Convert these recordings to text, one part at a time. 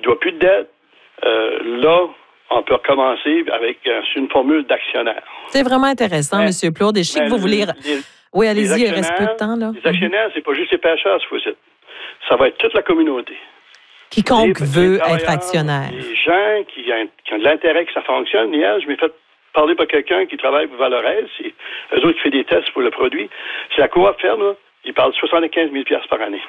doit plus de dette. Là, on peut recommencer avec une formule d'actionnaire. C'est vraiment intéressant, M. Plourde. Et je sais que vous voulez... Oui, allez-y, il reste peu de temps. Là. Les actionnaires, c'est pas juste les pêcheurs, ce fois-ci. Ça va être toute la communauté. Quiconque veut être actionnaire. Les gens qui ont de l'intérêt que ça fonctionne. Hier, je m'ai fait parler par quelqu'un qui travaille pour Valorez. C'est eux autres qui fait des tests pour le produit. C'est la coop ferme, là. Il parle de 75 000 $ par année.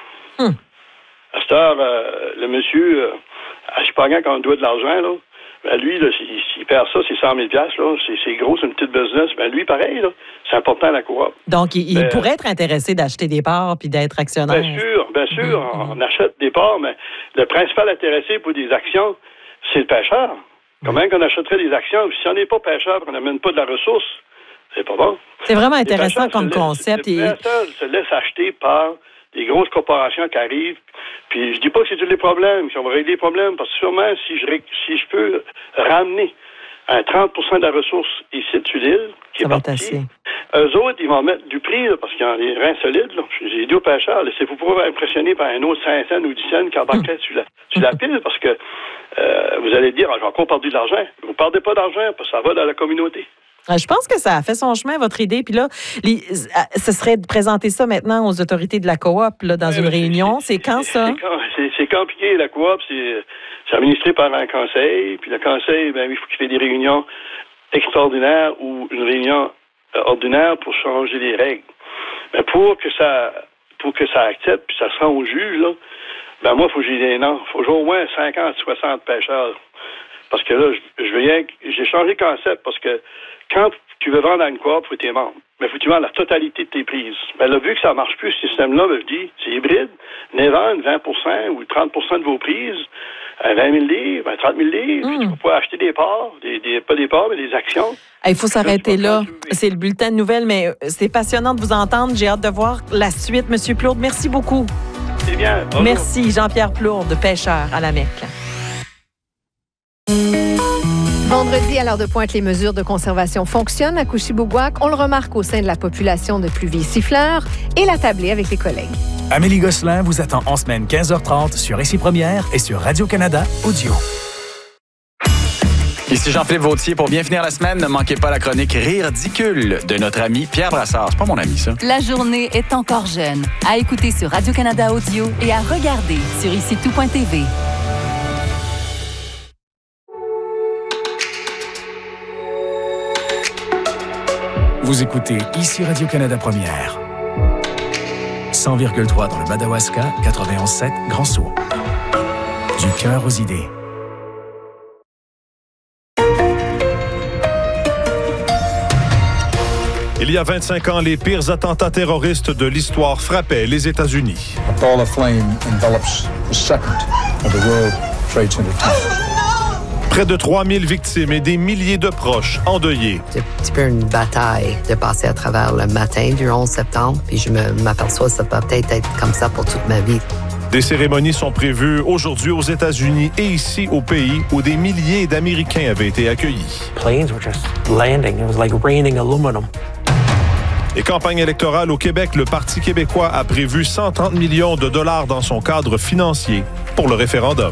À cette heure, le monsieur, à Chipagan, quand on doit de l'argent, là, ben lui, là, s'il perd ça, c'est 100 000 $, là, c'est gros, c'est une petite business. Ben lui, pareil, là, c'est important à la coop. Donc, il pourrait être intéressé d'acheter des parts puis d'être actionnaire. Bien sûr, on achète des parts, mais le principal intéressé pour des actions, c'est le pêcheur. Comment qu'on achèterait des actions? Si on n'est pas pêcheur, on n'amène pas de la ressource, c'est pas bon. C'est vraiment intéressant comme concept. Les pêcheurs se laissent acheter par des grosses corporations qui arrivent. Puis je dis pas que c'est tous les problèmes, si on va régler les problèmes, parce que sûrement, si je peux ramener un 30 % de la ressource ici sur l'île, qui est partie, eux autres, ils vont mettre du prix, là, parce qu'ils ont des reins solides. Là. J'ai dit aux pêcheurs, laissez-vous pas impressionner par un autre 5 cents ou 10 cents qui embarquerait sur la pile, parce que vous allez dire, j'ai encore perdu de l'argent. Vous ne perdez pas d'argent, parce que ça va dans la communauté. Je pense que ça a fait son chemin, votre idée. Puis là, ce serait de présenter ça maintenant aux autorités de la coop là, dans une réunion. C'est quand ça? C'est compliqué. La coop, c'est administré par un conseil. Puis le conseil, il faut qu'il fasse des réunions extraordinaires ou une réunion ordinaire pour changer les règles. Mais pour que ça accepte, puis ça se rend au juge, là, moi, il faut que j'ai des noms. Il faut que j'ai au moins 50, 60 pêcheurs. Parce que là, j'ai changé le concept parce que quand tu veux vendre à une coop, il faut que tu es membre. Mais il faut que tu vendes la totalité de tes prises. Mais là, vu que ça ne marche plus, ce système-là, je dis, c'est hybride. Venez vendre 20 % ou 30 % de vos prises à 20 000 livres, à 30 000 livres. Puis tu peux pas acheter des parts, pas des parts, mais des actions. Il faut s'arrêter là. C'est le bulletin de nouvelles, mais c'est passionnant de vous entendre. J'ai hâte de voir la suite. M. Plourde, merci beaucoup. C'est bien. Bonjour. Merci, Jean-Pierre Plourde, pêcheur à la Mecque. Vendredi, à l'heure de pointe, les mesures de conservation fonctionnent à Couchibouguac. On le remarque au sein de la population de pluvisiffleurs et la tablée avec les collègues. Amélie Gosselin vous attend en semaine 15h30 sur Ici Première et sur Radio-Canada Audio. Ici Jean-Philippe Vautier. Pour bien finir la semaine, ne manquez pas la chronique Rire ridicule de notre ami Pierre Brassard. C'est pas mon ami, ça. La journée est encore jeune. À écouter sur Radio-Canada Audio et à regarder sur IciTout.tv. Vous écoutez Ici Radio-Canada Première. 100,3 dans le Madawaska, 91,7 Grand-Sault. Du cœur aux idées. Il y a 25 ans, les pires attentats terroristes de l'histoire frappaient les États-Unis. A ball of flame envelops the second of the World Trade Center tower. Près de 3000 victimes et des milliers de proches endeuillés. C'est un petit peu une bataille de passer à travers le matin du 11 septembre, puis je m'aperçois que ça peut peut-être être comme ça pour toute ma vie. Des cérémonies sont prévues aujourd'hui aux États-Unis et ici au pays où des milliers d'Américains avaient été accueillis. Planes were just landing. It was like raining aluminum. Et campagne électorale au Québec, le Parti québécois a prévu 130 millions de dollars dans son cadre financier pour le référendum.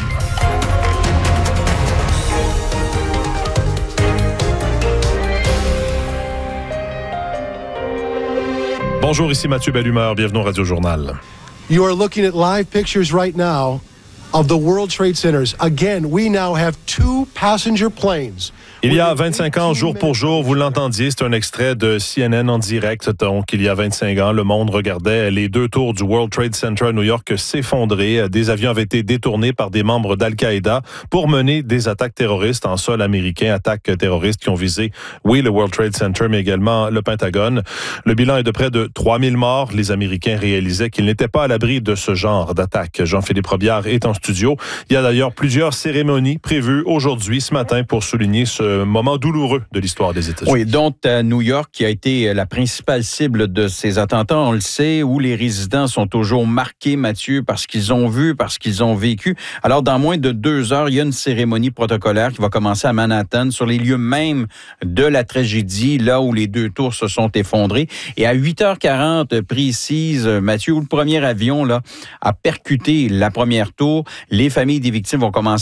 Bonjour, ici Mathieu Bellumeur. Bienvenue au Radio Journal. You are looking at live pictures right now of the World Trade Centers. Again, we now have 2 passenger planes. Il y a 25 ans, jour pour jour, vous l'entendiez, c'est un extrait de CNN en direct. Donc, il y a 25 ans, le monde regardait les 2 tours du World Trade Center à New York s'effondrer. Des avions avaient été détournés par des membres d'Al-Qaïda pour mener des attaques terroristes en sol américain, attaques terroristes qui ont visé, oui, le World Trade Center, mais également le Pentagone. Le bilan est de près de 3000 morts. Les Américains réalisaient qu'ils n'étaient pas à l'abri de ce genre d'attaque. Jean-Philippe Robillard est en studio. Il y a d'ailleurs plusieurs cérémonies prévues aujourd'hui, ce matin, pour souligner ce moment douloureux de l'histoire des États-Unis. Oui, dont à New York, qui a été la principale cible de ces attentats, on le sait, où les résidents sont toujours marqués, Mathieu, parce qu'ils ont vu, parce qu'ils ont vécu. Alors, dans moins de 2 heures, il y a une cérémonie protocolaire qui va commencer à Manhattan, sur les lieux même de la tragédie, là où les 2 tours se sont effondrés. Et à 8h40 précise, Mathieu, où le premier avion là, a percuté la première tour, les familles des victimes vont commencer